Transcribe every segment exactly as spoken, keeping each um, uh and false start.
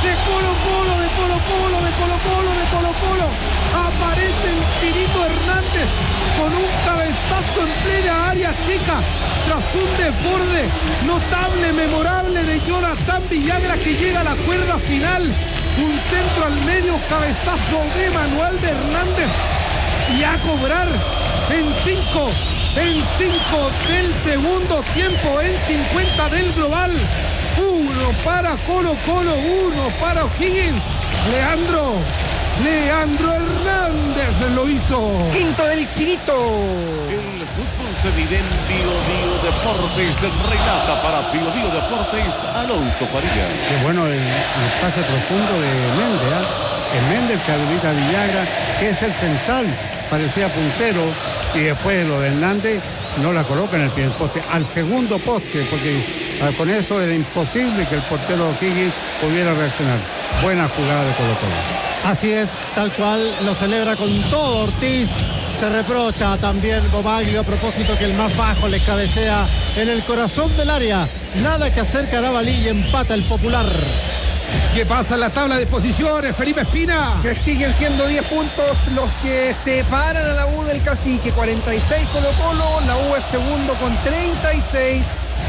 de Colo Colo, de Colo Colo, de Colo Colo, de Colo Colo. Aparece el Chinito Hernández con un cabezazo en plena área chica tras un desborde notable, memorable de Jonathan Villagra, que llega a la cuerda final. Un centro al medio, cabezazo de Manuel de Hernández, y a cobrar en cinco, en cinco del segundo tiempo, en cincuenta del global. Uno para Colo Colo, uno para O'Higgins. Leandro, Leandro Hernández lo hizo. Quinto del Chinito. El fútbol se vive en Bio Bio Deportes. Relata para Bio Bio Deportes Alonso Faría. Qué bueno el, el pase profundo de Méndez, ¿eh? El Méndez que habilita a Villagra, que es el central, parecía puntero, y después lo de Hernández no la coloca en el primer poste, al segundo poste, porque ah, con eso era imposible que el portero O'Higgins pudiera reaccionar. Buena jugada de Colo Colo. Así es, tal cual, lo celebra con todo Ortiz. Se reprocha también Bobaglio a propósito que el más bajo le cabecea en el corazón del área. Nada que hacer Carabalí y empata el Popular. ¿Qué pasa en la tabla de posiciones, Felipe Espina? Que siguen siendo diez puntos los que separan a la U del Cacique. cuarenta y seis Colo Colo, la U es segundo con treinta y seis.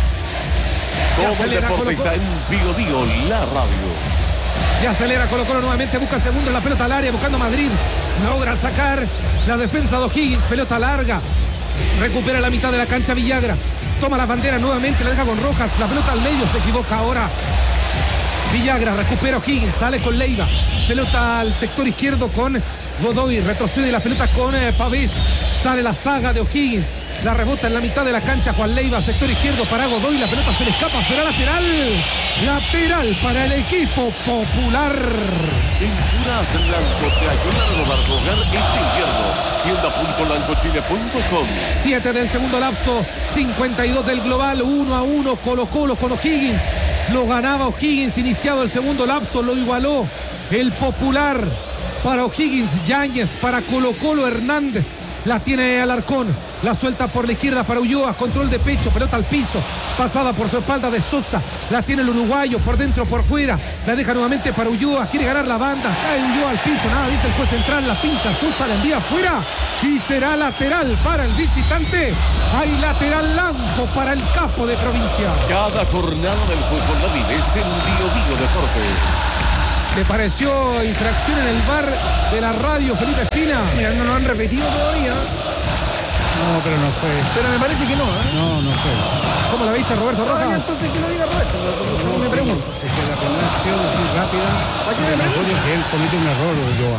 Todo el deporte está en Bio Bio, la radio. Y acelera Colo Colo nuevamente, busca el segundo en la pelota al área, buscando Madrid. Logra sacar la defensa de O'Higgins, pelota larga. Recupera la mitad de la cancha Villagra. Toma la bandera nuevamente, la deja con Rojas. La pelota al medio, se equivoca ahora Villagra, recupera O'Higgins, sale con Leiva. Pelota al sector izquierdo con Godoy, retrocede la pelota con eh, Pavés. Sale la saga de O'Higgins. La rebota en la mitad de la cancha Juan Leiva, sector izquierdo para Godoy, la pelota se le escapa, será lateral. Lateral para el equipo Popular. Pinturas Blanco te ayuda a renovar tu hogar este invierno. tienda punto blancochile punto com. siete del segundo lapso, cincuenta y dos del global, uno a uno Colo Colo con O'Higgins. Lo ganaba O'Higgins, iniciado el segundo lapso, lo igualó el Popular. Para O'Higgins, Yáñez, para Colo Colo, Hernández. La tiene Alarcón, la suelta por la izquierda para Ulloa, control de pecho, pelota al piso, pasada por su espalda de Sosa, la tiene el uruguayo, por dentro, por fuera, la deja nuevamente para Ulloa, quiere ganar la banda, cae Ulloa al piso, nada, dice el juez central, la pincha Sosa, la envía afuera y será lateral para el visitante. Hay lateral blanco para el capo de provincia. Cada jornada del fútbol la vives en Bio Bio Deportes. ¿Te pareció infracción en el V A R de la radio, Felipe Espina? Mira, no lo han repetido todavía. No, pero no fue. Pero me parece que no, ¿eh? No, no fue. ¿Cómo la viste, Roberto Rojas? Ah, entonces que lo diga Roberto. No, no, me pregunto. Es que la primera acción así rápida, me recuerdo que él comete un error, Ulloa.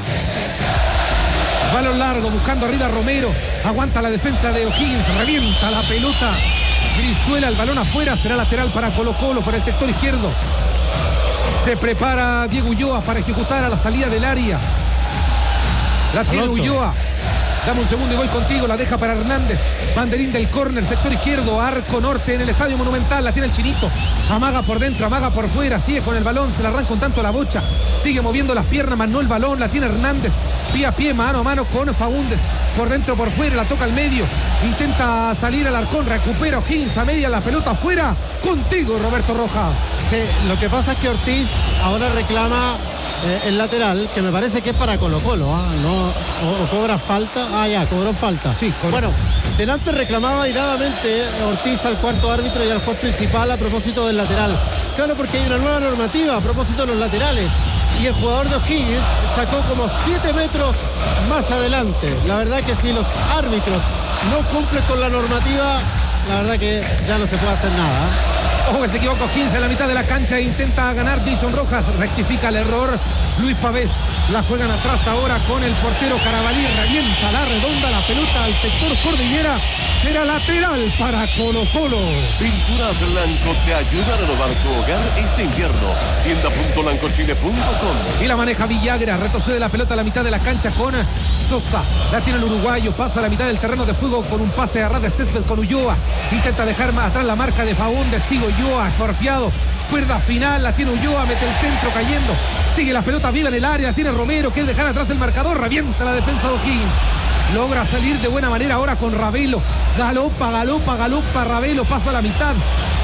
Balón largo, buscando arriba Romero. Aguanta la defensa de O'Higgins, revienta la pelota. Brizuela, el balón afuera, será lateral para Colo Colo, para el sector izquierdo. Se prepara Diego Ulloa para ejecutar a la salida del área. La tiene Alonso. Ulloa. Dame un segundo y voy contigo. La deja para Hernández. Banderín del córner, sector izquierdo. Arco norte en el Estadio Monumental. La tiene el Chinito. Amaga por dentro, amaga por fuera. Sigue con el balón. Se la arranca un tanto la bocha. Sigue moviendo las piernas, más no el balón. La tiene Hernández. Pie a pie, mano a mano con Faúndez. Por dentro, por fuera. La toca al medio. Intenta salir al Arcón. Recupera O'Higgins a media. La pelota afuera. Contigo, Roberto Rojas. Sí, lo que pasa es que Ortiz ahora reclama eh, el lateral, que me parece que es para Colo Colo, ¿ah? No, o, o cobra falta. Ah, ya, cobró falta. Sí, correcto. Bueno, delante reclamaba airadamente Ortiz al cuarto árbitro y al juez principal a propósito del lateral. Claro, porque hay una nueva normativa a propósito de los laterales. Y el jugador de O'Higgins sacó como siete metros más adelante. La verdad que si los árbitros no cumplen con la normativa, la verdad que ya no se puede hacer nada, ¿eh? Ojo que se equivoca O'Higgins en la mitad de la cancha e intenta ganar Jason Rojas. Rectifica el error Luis Pavés. La juegan atrás ahora con el portero Carabalí. Revienta la redonda, la pelota al sector cordillera. Será lateral para Colo Colo. Pinturas Blanco te ayuda a renovar tu hogar este invierno. tienda punto blancochile punto com. Y la maneja Villagra. Retrocede la pelota a la mitad de la cancha con Sosa. La tiene el uruguayo. Pasa a la mitad del terreno de juego con un pase a ras de césped con Ulloa. Intenta dejar más atrás la marca de Faúndez. Sigue Ulloa, porfiado. Cuerda final, la tiene Ulloa, mete el centro cayendo. Sigue la pelota viva en el área, la tiene Romero, quiere dejar atrás el marcador, revienta la defensa de O'Higgins. Logra salir de buena manera ahora con Ravelo. Galopa, galopa, galopa Ravelo, pasa a la mitad.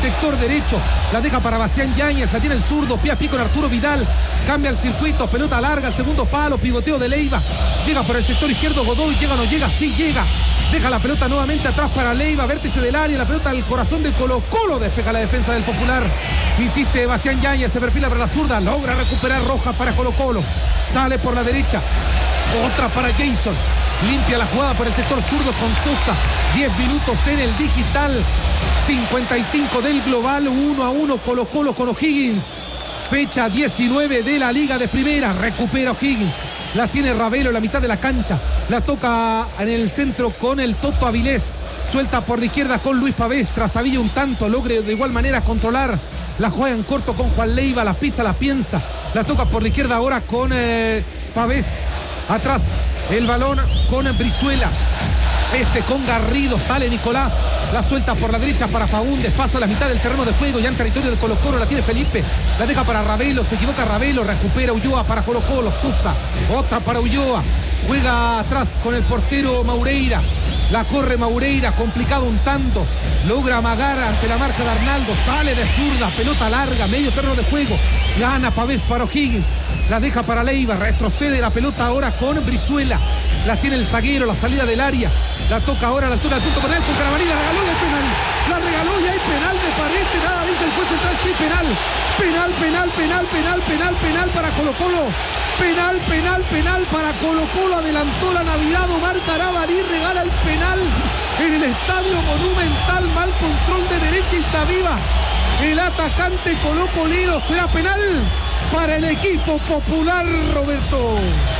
sector derecho, la deja para Bastián Yáñez, la tiene el zurdo, pie a pie con Arturo Vidal, cambia el circuito, pelota larga, al segundo palo, pivoteo de Leiva, llega por el sector izquierdo Godoy, llega o no llega, sí llega, deja la pelota nuevamente atrás para Leiva, vértice del área, la pelota al corazón del Colo Colo, despeja la defensa del Popular, insiste Bastián Yáñez, se perfila para la zurda, logra recuperar Rojas para Colo Colo, sale por la derecha, otra para Jason, limpia la jugada por el sector zurdo con Sosa, diez minutos en el digital, cincuenta y cinco del global, uno a uno Colo Colo con O'Higgins, fecha diecinueve de la Liga de Primera, recupera O'Higgins, la tiene Ravelo en la mitad de la cancha, la toca en el centro con el Toto Avilés, suelta por la izquierda con Luis Pavés, trastabilla un tanto, logre de igual manera controlar, la juega en corto con Juan Leiva, la pisa, la piensa, la toca por la izquierda ahora con eh, Pavés, atrás el balón con Brizuela, este con Garrido, sale Nicolás, la suelta por la derecha para Faúndez, pasa a la mitad del terreno de juego, ya en territorio de Colo Colo, la tiene Felipe, la deja para Ravelo, se equivoca Ravelo, recupera Ulloa para Colo Colo, Sosa, otra para Ulloa, juega atrás con el portero Maureira, la corre Maureira, complicado un tanto, logra amagar ante la marca de Arnaldo, sale de zurda, pelota larga, medio terreno de juego, gana Pavés para O'Higgins, la deja para Leiva, retrocede la pelota ahora con Brizuela, la tiene el zaguero, la salida del área, la toca ahora a la altura del punto penal con Carabalí, la regaló y hay penal, la regaló y hay penal, me parece, nada dice el juez central, sí, penal, penal, penal, penal, penal, penal, penal para Colo Colo, penal, penal, penal para Colo Colo, adelantó la Navidad, Omar Carabalí regala el penal en el Estadio Monumental, mal control de derecha y Sabiva, el atacante colocolero, será penal para el equipo Popular, Roberto.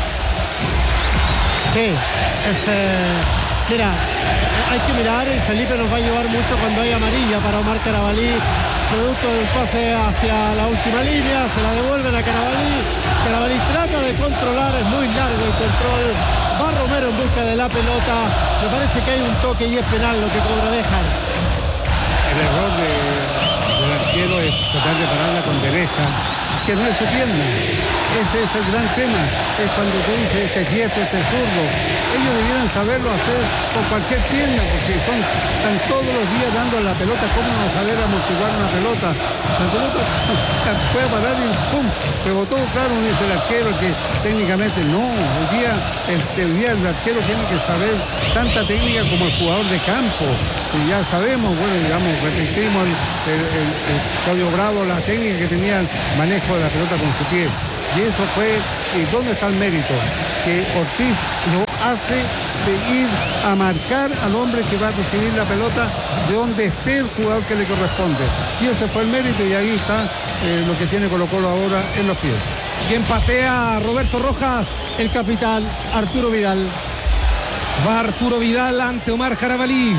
Sí, es, eh, mira, hay que mirar, y Felipe nos va a ayudar mucho cuando hay amarilla para Omar Carabalí, producto del pase hacia la última línea, se la devuelven a Carabalí, Carabalí trata de controlar, es muy largo el control, va Romero en busca de la pelota, me parece que hay un toque y es penal lo que cobra Béjar. El error de, del arquero es tratar de pararla con derecha, que no es su pierna. Ese es el gran tema, es cuando tú dices este es diestro, este es zurdo. Ellos debieran saberlo hacer con cualquier pierna, porque son, están todos los días dando la pelota. ¿Cómo no saber amortiguar una pelota? La pelota puede parar y ¡pum! Rebotó, claro, dice el arquero que técnicamente no. Hoy día, este, hoy día el arquero tiene que saber tanta técnica como el jugador de campo. Y ya sabemos, bueno, digamos, repetimos el, el, el, el Claudio Bravo, la técnica que tenía el manejo de la pelota con su pie. Y eso fue, ¿y dónde está el mérito? Que Ortiz lo hace de ir a marcar al hombre que va a recibir la pelota de donde esté el jugador que le corresponde. Y ese fue el mérito y ahí está eh, lo que tiene Colo Colo ahora en los pies. ¿Quién patea? Roberto Rojas. El capitán Arturo Vidal. Va Arturo Vidal ante Omar Carabalí.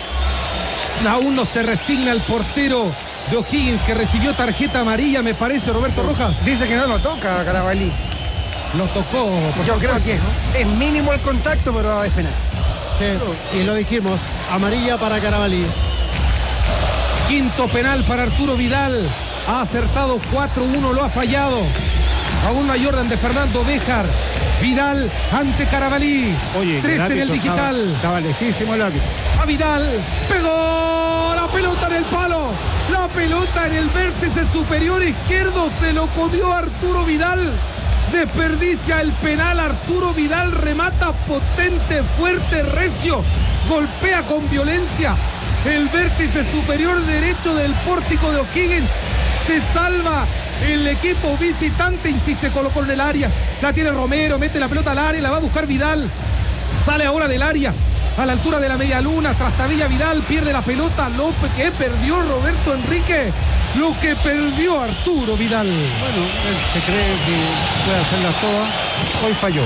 Aún no se resigna el portero de O'Higgins, que recibió tarjeta amarilla, me parece, Roberto Rojas. Dice que no lo toca a Carabalí. Lo tocó. Yo creo que es mínimo el contacto, pero es penal. Sí, y lo dijimos, amarilla para Carabalí. Quinto penal para Arturo Vidal. Ha acertado cuatro uno, lo ha fallado. Aún no hay orden de Fernando Béjar. Vidal ante Carabalí. Oye, tres en el digital. Estaba, estaba lejísimo el árbitro. A Vidal. Pegó la pelota en el palo. La pelota en el vértice superior izquierdo. Se lo comió Arturo Vidal. Desperdicia el penal. Arturo Vidal remata potente, fuerte, recio. Golpea con violencia el vértice superior derecho del pórtico de O'Higgins. Se salva el equipo visitante, insiste Colo Colo en el área. La tiene Romero, mete la pelota al área, la va a buscar Vidal. Sale ahora del área, a la altura de la media luna, trastabilla Vidal, pierde la pelota. López, que perdió Roberto Enrique. Lo que perdió Arturo Vidal. Bueno, él se cree que puede hacerlas todas. Hoy falló.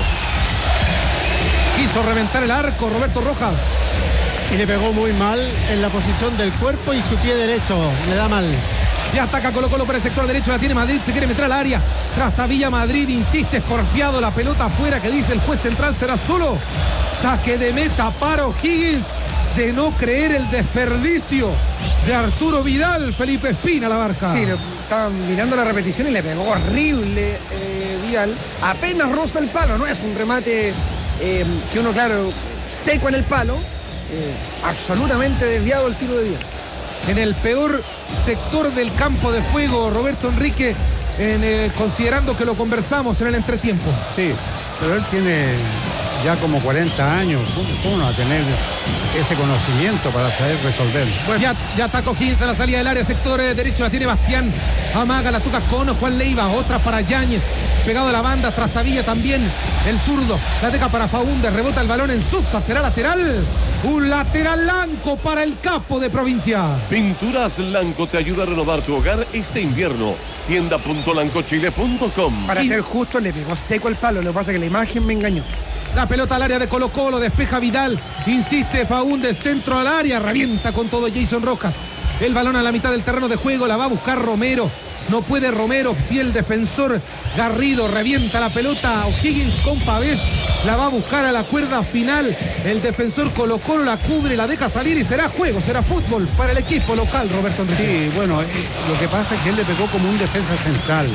Quiso reventar el arco Roberto Rojas. Y le pegó muy mal en la posición del cuerpo y su pie derecho le da mal. Ya ataca Colo Colo por el sector derecho, la tiene Madrid, se quiere meter al área. Trastabilla Madrid, insiste, es porfiado, la pelota afuera, que dice el juez central, será solo saque de meta para O'Higgins. De no creer el desperdicio de Arturo Vidal, Felipe Espina la barca. Sí, lo, estaba mirando la repetición y le pegó horrible eh, Vidal. Apenas roza el palo, no es un remate eh, que uno, claro, seco en el palo. Eh, absolutamente desviado el tiro de Vidal. en el peor sector del campo de juego, Roberto Enrique, en, eh, considerando que lo conversamos en el entretiempo. Sí, pero él tiene ya como cuarenta años, ¿cómo, cómo no va a tener ese conocimiento para saber resolver? Bueno. Ya, ya atacó Higgins a la salida del área, sector eh, derecho, la tiene Bastián, amaga, la toca con Juan Leiva, otra para Yáñez, pegado a la banda, Trastavilla también, el zurdo, la deja para Faúndez, rebota el balón en Sosa, será lateral, un lateral blanco para el capo de provincia. Pinturas Lanco te ayuda a renovar tu hogar este invierno. tienda punto lancochile punto com. Para ser justo, le pegó seco el palo, lo que pasa es que la imagen me engañó. La pelota al área de Colo Colo, despeja Vidal, insiste Faúndez, centro al área, revienta con todo Jason Rojas. El balón a la mitad del terreno de juego, la va a buscar Romero. No puede Romero, si el defensor Garrido revienta la pelota, O'Higgins con Pavés, la va a buscar a la cuerda final. El defensor Colo Colo la cubre, la deja salir y será juego, será fútbol para el equipo local, Roberto Enrique. Sí, bueno, eh, lo que pasa es que él le pegó como un defensa central.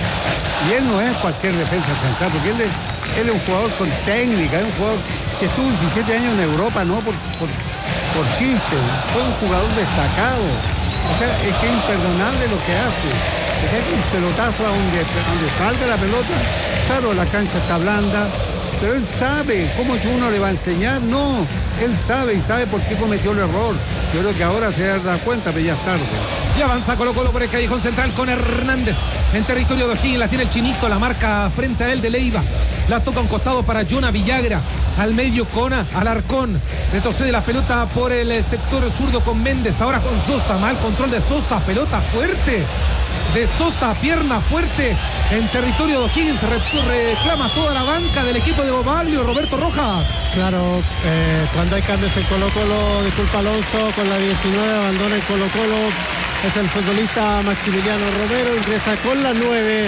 Y él no es cualquier defensa central, porque él es, él es un jugador con técnica, es un jugador que estuvo diecisiete años en Europa, no por, por, por chiste, fue un jugador destacado. O sea, es que es imperdonable lo que hace. Dejar un pelotazo a donde, a donde salga la pelota. Claro, la cancha está blanda, pero él sabe. ¿Cómo que uno le va a enseñar? No, él sabe y sabe por qué cometió el error. Yo creo que ahora se da cuenta, pero ya es tarde. Y avanza Colo Colo por el callejón central con Hernández en territorio de O'Higgins, la tiene el Chinito, la marca frente a él de Leiva, la toca a un costado para Jonah Villagra, al medio con Alarcón, retrocede la pelota por el sector zurdo con Méndez, ahora con Sosa, mal control de Sosa, pelota fuerte de Sosa, pierna fuerte en territorio de O'Higgins, reclama toda la banca del equipo de Bobalio, Roberto Rojas. Claro, eh, cuando hay cambios en Colo Colo, disculpa Alonso, con la diecinueve abandona el Colo Colo, es el futbolista Maximiliano Romero, ingresa con la nueve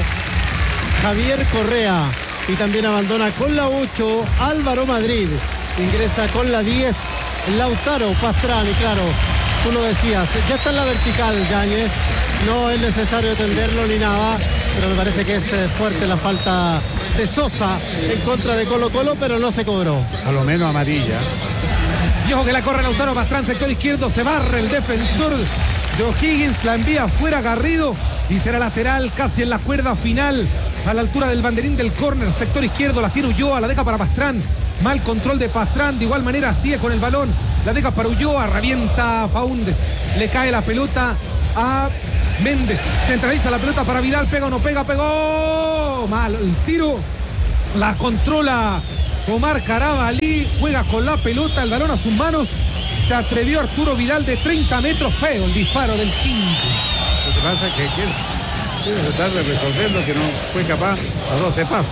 Javier Correa y también abandona con la ocho Álvaro Madrid, ingresa con la diez Lautaro Pastrani. Claro, tú lo decías, ya está en la vertical Yáñez, no es necesario tenderlo ni nada, pero me parece que es fuerte la falta de Sosa en contra de Colo Colo, pero no se cobró. A lo menos amarilla. Y ojo que la corre Lautaro Pastrán, sector izquierdo, se barre el defensor de O'Higgins, la envía fuera Garrido y será lateral casi en la cuerda final, a la altura del banderín del córner, sector izquierdo, la tiene Ulloa, la deja para Pastrán, mal control de Pastrán, de igual manera sigue con el balón, la deja para Ulloa, revienta Faúndez, le cae la pelota a Méndez, centraliza la pelota para Vidal, pega o no pega, pegó, mal el tiro, la controla Omar Carabalí, juega con la pelota, el balón a sus manos, se atrevió Arturo Vidal de treinta metros, feo el disparo del King. Lo que pasa es que quiere, quiere tratar de resolver lo que no fue capaz a doce pasos.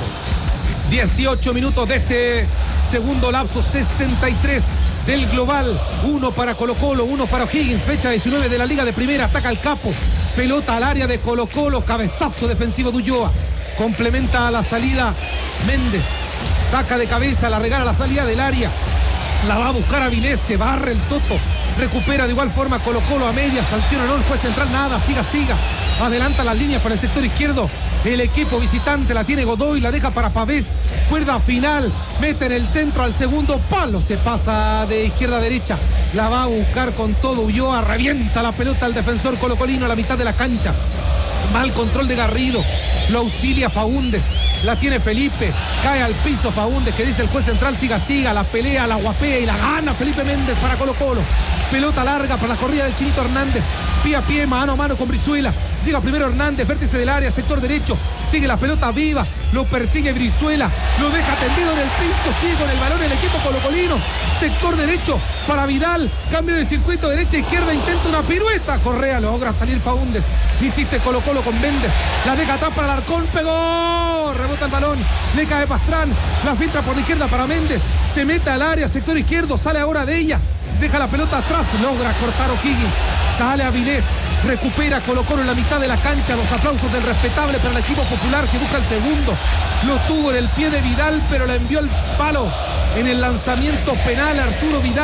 dieciocho minutos de este segundo lapso, sesenta y tres del global, uno para Colo Colo, uno para O'Higgins, fecha diecinueve de la Liga de Primera, ataca el capo, pelota al área de Colo Colo, cabezazo defensivo de Ulloa, complementa a la salida Méndez, saca de cabeza, la regala a la salida del área, la va a buscar a Vilés, se barre el Toto, recupera de igual forma Colo Colo a media, sanciona no el juez central, nada, siga, siga, adelanta las líneas para el sector izquierdo, el equipo visitante la tiene Godoy, la deja para Pavés, cuerda final, mete en el centro al segundo palo, se pasa de izquierda a derecha, la va a buscar con todo Ulloa, revienta la pelota al defensor colocolino a la mitad de la cancha, mal control de Garrido, lo auxilia Faúndez, la tiene Felipe, cae al piso Faúndez, que dice el juez central, siga, siga, la pelea, la guapea y la gana Felipe Méndez para Colo Colo, pelota larga para la corrida del Chinito Hernández, pie a pie, mano a mano con Brizuela, llega primero Hernández, vértice del área, sector derecho, sigue la pelota viva, lo persigue Brizuela, lo deja tendido en el piso, sigue con el balón el equipo colocolino, sector derecho para Vidal, cambio de circuito, derecha, izquierda, intenta una pirueta, Correa logra salir Faúndez, insiste Colo Colo con Méndez, la deja atrás para Alarcón, pegó, rebota el balón, le cae Pastrán, la filtra por la izquierda para Méndez, se mete al área, sector izquierdo, sale ahora de ella, deja la pelota atrás, logra cortar O'Higgins, sale Avilés, recupera Colo Colo en la mitad de la cancha, los aplausos del respetable para el equipo popular que busca el segundo, lo tuvo en el pie de Vidal, pero la envió al palo en el lanzamiento penal Arturo Vidal,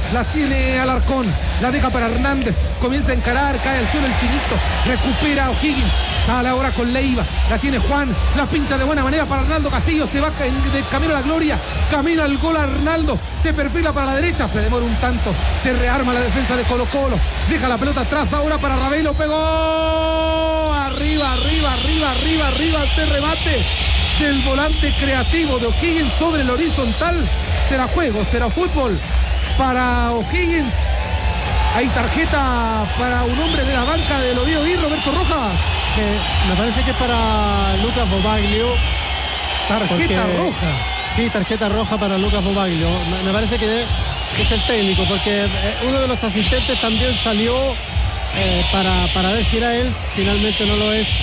la tiene Alarcón, la deja para Hernández, comienza a encarar, cae al suelo el chinito, recupera O'Higgins, sale ahora con Leiva, la tiene Juan, la pincha de buena manera para Arnaldo Castillo, se va de camino a la gloria, camino al gol a Arnaldo, se perfila para la derecha, se demora un tanto, se rearma la defensa de Colo Colo, deja la pelota atrás ahora para Ravelo, pegó, arriba, arriba, arriba, arriba, arriba, este remate del volante creativo de O'Higgins sobre el horizontal. Será juego, será fútbol para O'Higgins. Hay tarjeta para un hombre de la banca del Oviedo y Roberto Rojas. Sí, me parece que es para Lucas Bobaglio. Tarjeta porque, roja. Sí, tarjeta roja para Lucas Bobaglio. Me, me parece que es el técnico, porque uno de los asistentes también salió eh, para, para ver si era él. Finalmente no lo es.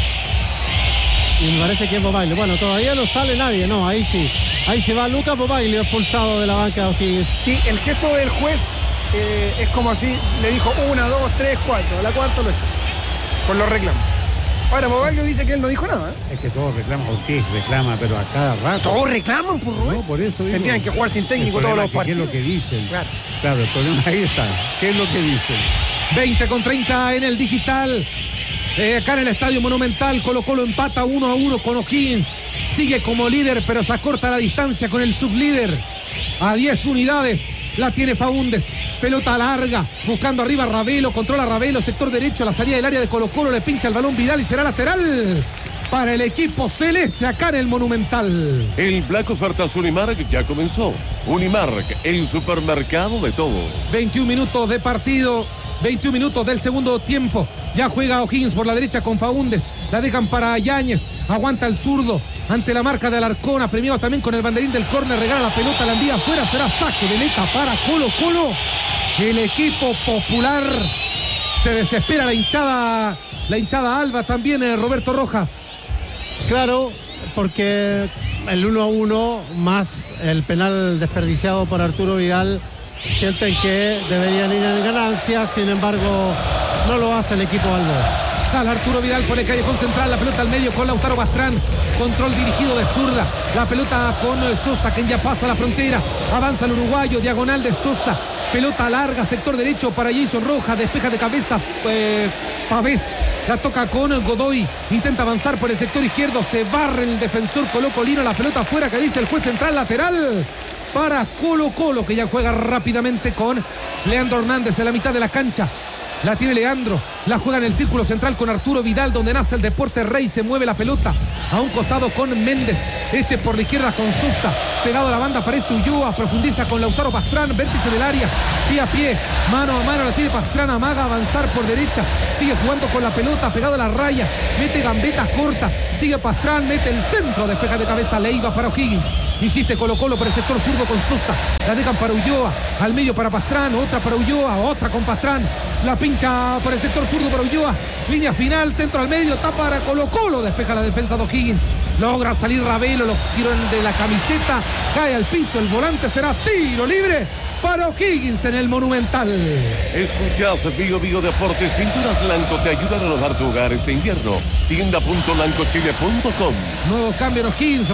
Y me parece que es Bobaglio. Bueno, todavía no sale nadie, no, ahí sí. Ahí se va Lucas Bobaglio, expulsado de la banca de O'Higgins. Sí, el gesto del juez eh, es como así, le dijo una, dos, tres, cuatro. A la cuarta lo echó. Por los reclamos. Ahora, Bobaglio dice que él no dijo nada. ¿eh? Es que todos reclaman, Ortiz reclama, pero a cada rato. Todos reclaman, por Rubén. No, por eso digo. Tendrían que jugar sin técnico todos los es que partidos. ¿Qué es lo que dicen? Claro. Claro, el problema ahí está. ¿Qué es lo que dicen? veinte con treinta en el digital. Eh, acá en el Estadio Monumental, Colo Colo empata uno a uno con O'Higgins. Sigue como líder, pero se acorta la distancia con el sublíder. A diez unidades la tiene Faúndez. Pelota larga, buscando arriba Ravelo, controla Ravelo, sector derecho, la salida del área de Colo Colo, le pincha el balón Vidal y será lateral para el equipo celeste acá en el Monumental. El Black Ofertas Unimark ya comenzó. Unimark, el supermercado de todo. veintiún minutos de partido. veintiún minutos del segundo tiempo. Ya juega O'Higgins por la derecha con Faúndez. La dejan para Yáñez. Aguanta el zurdo ante la marca de Alarcón. Premiado también con el banderín del córner. Regala la pelota, la envía afuera. Será saque de meta para Colo Colo. El equipo popular. Se desespera la hinchada. La hinchada Alba también, eh, Roberto Rojas. Claro, porque el uno a uno más el penal desperdiciado por Arturo Vidal, sienten que deberían ir en ganancia, sin embargo no lo hace el equipo Albo. Sale Arturo Vidal por el callejón central, la pelota al medio con Lautaro Bastrán, control dirigido de zurda, la pelota con Sosa, quien ya pasa la frontera, avanza el uruguayo, diagonal de Sosa, pelota larga, sector derecho para Jason Rojas, despeja de cabeza eh, Pavés, la toca con Godoy, intenta avanzar por el sector izquierdo, se barre el defensor colocolino, la pelota afuera que dice el juez central, lateral para Colo Colo, que ya juega rápidamente con Leandro Hernández en la mitad de la cancha. La tiene Leandro, la juega en el círculo central con Arturo Vidal, donde nace el deporte rey, se mueve la pelota a un costado con Méndez, este por la izquierda con Sosa, pegado a la banda aparece Ulloa, profundiza con Lautaro Pastrán, vértice del área, pie a pie, mano a mano, la tiene Pastrán, amaga avanzar por derecha, sigue jugando con la pelota, pegado a la raya, mete gambetas cortas, sigue Pastrán, mete el centro, despeja de cabeza Leiva para O'Higgins, insiste Colo Colo por el sector zurdo con Sosa, la dejan para Ulloa, al medio para Pastrán, otra para Ulloa, otra con Pastrán, la pincha por el sector zurdo para Ulloa, línea final, centro al medio, tapa para Colo Colo, despeja la defensa de O'Higgins, logra salir Ravelo, los tiros de la camiseta, cae al piso, el volante será tiro libre para O'Higgins en el Monumental. Escuchás Vigo Vigo Deportes, Pinturas Lanco te ayudan a renovar tu hogar este invierno. tienda punto lancochile punto com. Nuevo cambio en O'Higgins.